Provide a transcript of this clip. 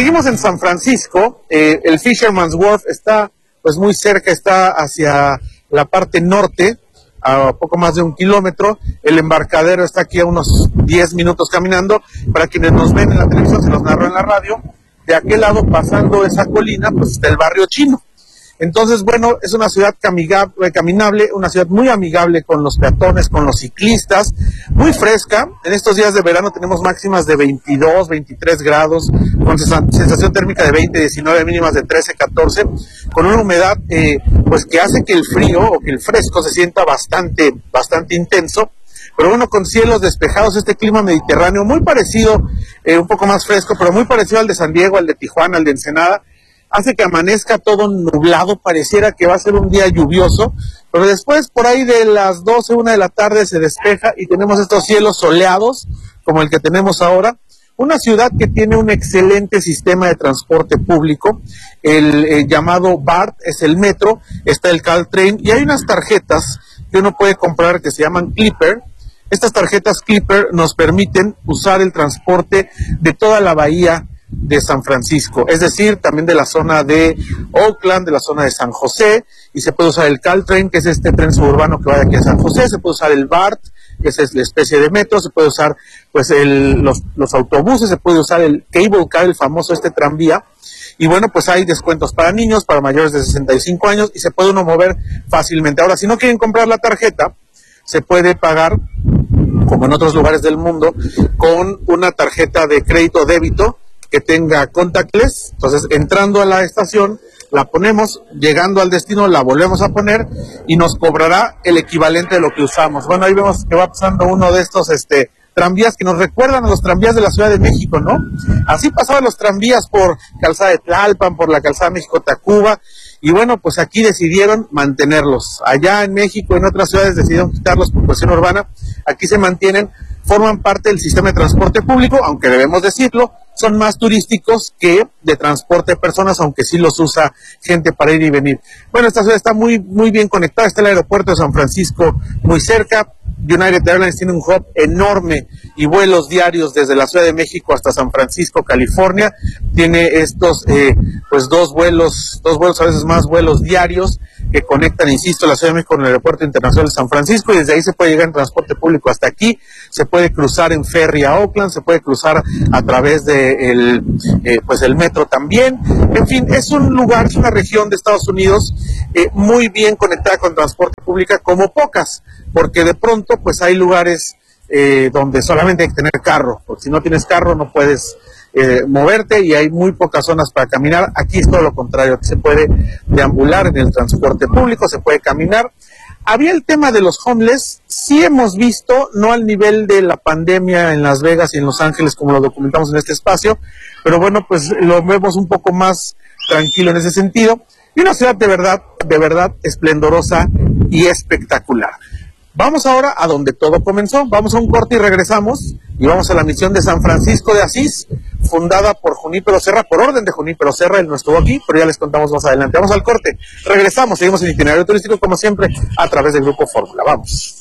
Seguimos en San Francisco. El Fisherman's Wharf está pues muy cerca, está hacia la parte norte, a poco más de 1 kilómetro. El embarcadero está aquí a unos 10 minutos caminando. Para quienes nos ven en la televisión, se nos narró en la radio, de aquel lado, pasando esa colina, pues está el barrio chino. Entonces, bueno, es una ciudad caminable, una ciudad muy amigable con los peatones, con los ciclistas, muy fresca. En estos días de verano tenemos máximas de 22, 23 grados, con sensación térmica de 20, 19, mínimas de 13, 14, con una humedad pues que hace que el frío o que el fresco se sienta bastante intenso. Pero bueno, con cielos despejados, este clima mediterráneo muy parecido, un poco más fresco, pero muy parecido al de San Diego, al de Tijuana, al de Ensenada, hace que amanezca todo nublado, pareciera que va a ser un día lluvioso, pero después por ahí de las 12, 1 de la tarde se despeja y tenemos estos cielos soleados, como el que tenemos ahora. Una ciudad que tiene un excelente sistema de transporte público, el llamado BART es el metro, está el Caltrain, y hay unas tarjetas que uno puede comprar que se llaman Clipper. Estas tarjetas Clipper nos permiten usar el transporte de toda la bahía de San Francisco, es decir, también de la zona de Oakland, de la zona de San José, y se puede usar el Caltrain, que es este tren suburbano que va de aquí a San José, se puede usar el BART, que es la especie de metro, se puede usar pues los autobuses, se puede usar el Cable Car, el famoso tranvía, y bueno, pues hay descuentos para niños, para mayores de 65 años, y se puede uno mover fácilmente. Ahora, si no quieren comprar la tarjeta, se puede pagar, como en otros lugares del mundo, con una tarjeta de crédito o débito que tenga contactless. Entonces, entrando a la estación, la ponemos, llegando al destino, la volvemos a poner y nos cobrará el equivalente de lo que usamos. Bueno, ahí vemos que va pasando uno de estos tranvías que nos recuerdan a los tranvías de la Ciudad de México, ¿no? Así pasaban los tranvías por Calzada de Tlalpan, por la Calzada México-Tacuba, y bueno, pues aquí decidieron mantenerlos. Allá en México, en otras ciudades decidieron quitarlos por cuestión urbana. Aquí se mantienen, forman parte del sistema de transporte público, aunque debemos decirlo, son más turísticos que de transporte de personas, aunque sí los usa gente para ir y venir. Bueno, esta ciudad está muy bien conectada, está el aeropuerto de San Francisco muy cerca. United Airlines tiene un hub enorme y vuelos diarios desde la Ciudad de México hasta San Francisco, California. Tiene estos pues dos vuelos, a veces más vuelos diarios que conectan, insisto, la Ciudad de México con el Aeropuerto Internacional de San Francisco, y desde ahí se puede llegar en transporte público hasta aquí, se puede cruzar en ferry a Oakland, se puede cruzar a través de el metro también. En fin, es un lugar, es una región de Estados Unidos muy bien conectada con transporte público, como pocas, porque de pronto pues hay lugares donde solamente hay que tener carro, porque si no tienes carro no puedes moverte, y hay muy pocas zonas para caminar. Aquí es todo lo contrario, aquí se puede deambular en el transporte público, se puede caminar. Había el tema de los homeless, sí hemos visto, no al nivel de la pandemia en Las Vegas y en Los Ángeles como lo documentamos en este espacio, pero bueno, pues lo vemos un poco más tranquilo en ese sentido, y una ciudad de verdad esplendorosa y espectacular. Vamos ahora a donde todo comenzó, vamos a un corte y regresamos, y vamos a la misión de San Francisco de Asís, fundada por Junípero Serra, por orden de Junípero Serra. Él no estuvo aquí, pero ya les contamos más adelante. Vamos al corte, regresamos, seguimos en Itinerario Turístico como siempre a través del Grupo Fórmula. Vamos.